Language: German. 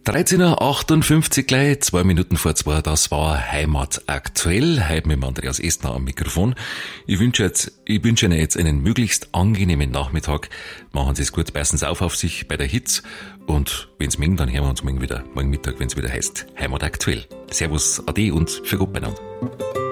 13.58 Uhr, gleich 2 Minuten vor 2, das war Heimat aktuell, heute mit Andreas Estner am Mikrofon. Ich wünsche Ihnen jetzt einen möglichst angenehmen Nachmittag. Machen Sie es gut, beißen Sie auf sich bei der Hitze und wenn's mögen, dann hören wir uns morgen Mittag, wenn es wieder heißt Heimat aktuell. Servus, Ade und für Gott beieinander.